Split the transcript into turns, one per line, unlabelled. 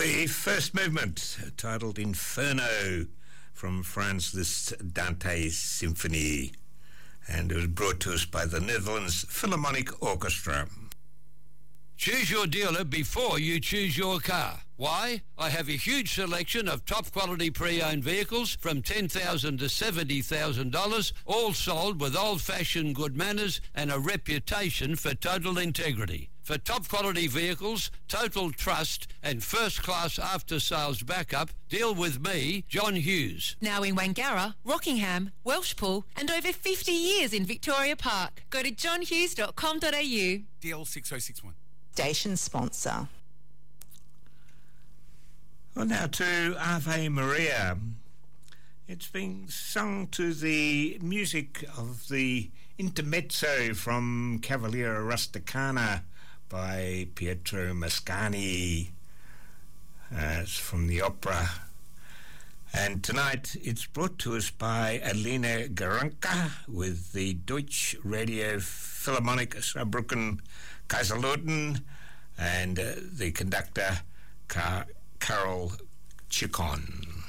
the first movement, titled Inferno, from Franz Liszt's Dante Symphony, and it was brought to us by the Netherlands Philharmonic Orchestra.
Choose your dealer before you choose your car. Why? I have a huge selection of top-quality pre-owned vehicles from $10,000 to $70,000, all sold with old-fashioned good manners and a reputation for total integrity. For top-quality vehicles, total trust and first-class after-sales backup, deal with me, John Hughes.
Now in Wangara, Rockingham, Welshpool and over 50 years in Victoria Park. Go to johnhughes.com.au.
DL 6061.
Station sponsor.
Well, now to Ave Maria. It's been sung to the music of the intermezzo from Cavaliera Rusticana by Pietro Mascagni. It's from the opera. And tonight it's brought to us by Alina Garanka with the Deutsche Radio Philharmonic Saarbrücken Kaiserslautern and the conductor Karol Chikon.